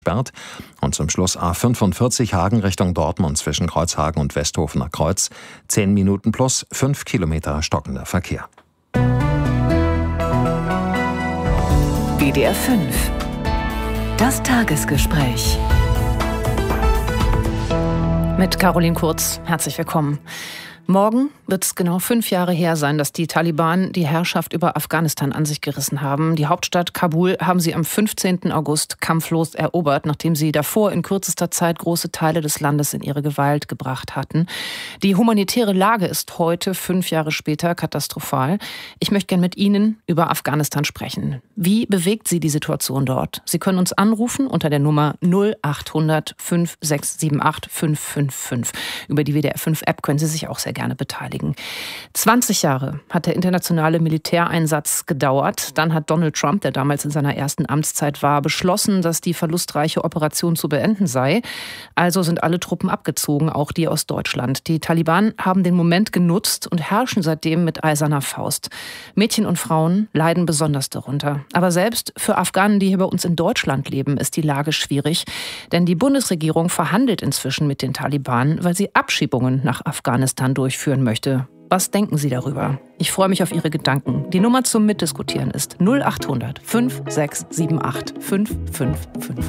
gesperrt. Und zum Schluss A45 Hagen Richtung Dortmund zwischen Kreuzhagen und Westhofener Kreuz. 10 Minuten plus 5 Kilometer stockender Verkehr. WDR 5. Das Tagesgespräch. Mit Caroline Kurz. Herzlich willkommen. Morgen wird es genau 5 Jahre her sein, dass die Taliban die Herrschaft über Afghanistan an sich gerissen haben. Die Hauptstadt Kabul haben sie am 15. August kampflos erobert, nachdem sie davor in kürzester Zeit große Teile des Landes in ihre Gewalt gebracht hatten. Die humanitäre Lage ist heute, 5 Jahre später, katastrophal. Ich möchte gerne mit Ihnen über Afghanistan sprechen. Wie bewegt Sie die Situation dort? Sie können uns anrufen unter der Nummer 0800 5678 555. Über die WDR 5 App können Sie sich auch sehr gerne beteiligen. 20 Jahre hat der internationale Militäreinsatz gedauert. Dann hat Donald Trump, der damals in seiner ersten Amtszeit war, beschlossen, dass die verlustreiche Operation zu beenden sei. Also sind alle Truppen abgezogen, auch die aus Deutschland. Die Taliban haben den Moment genutzt und herrschen seitdem mit eiserner Faust. Mädchen und Frauen leiden besonders darunter. Aber selbst für Afghanen, die hier bei uns in Deutschland leben, ist die Lage schwierig. Denn die Bundesregierung verhandelt inzwischen mit den Taliban, weil sie Abschiebungen nach Afghanistan durchführen möchte. Was denken Sie darüber? Ich freue mich auf Ihre Gedanken. Die Nummer zum Mitdiskutieren ist 0800 5678 555.